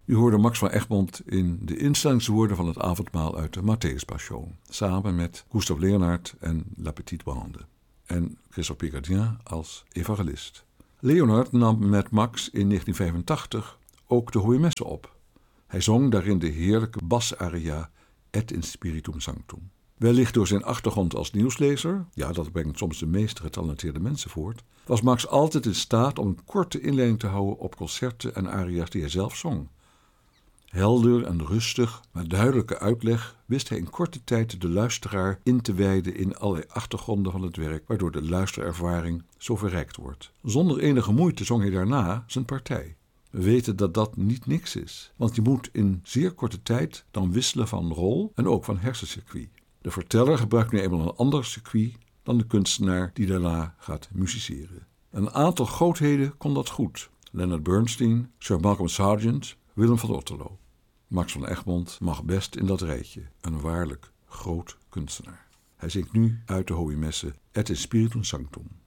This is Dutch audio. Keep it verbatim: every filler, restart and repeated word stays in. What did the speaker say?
U hoorde Max van Egmond in de instellingswoorden van het avondmaal uit de Matthäus-passion, samen met Gustave Leonard en La Petite Bande en Christophe Picardien als evangelist. Leonard nam met Max in negentien vijfentachtig ook de Hoye-Messe op. Hij zong daarin de heerlijke basaria Et in Spiritum Sanctum. Wellicht door zijn achtergrond als nieuwslezer, ja, dat brengt soms de meest getalenteerde mensen voort, was Max altijd in staat om een korte inleiding te houden op concerten en aria's die hij zelf zong. Helder en rustig, met duidelijke uitleg, wist hij in korte tijd de luisteraar in te wijden in allerlei achtergronden van het werk, waardoor de luisterervaring zo verrijkt wordt. Zonder enige moeite zong hij daarna zijn partij. We weten dat dat niet niks is, want je moet in zeer korte tijd dan wisselen van rol en ook van hersencircuit. De verteller gebruikt nu eenmaal een ander circuit dan de kunstenaar die daarna gaat musiceren. Een aantal grootheden kon dat goed. Leonard Bernstein, Sir Malcolm Sargent, Willem van Otterlo. Max van Egmond mag best in dat rijtje, een waarlijk groot kunstenaar. Hij zingt nu uit de Hoye-Messe Et in Spiritum Sanctum.